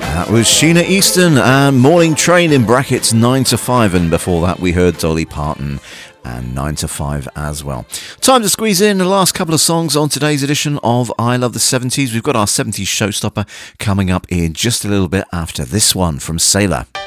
That was Sheena Easton and Morning Train in brackets 9 to 5, and before that we heard Dolly Parton and 9 to 5 as well. Time to squeeze in the last couple of songs on today's edition of I Love the 70s. We've got our 70s showstopper coming up in just a little bit after this one from Sailor.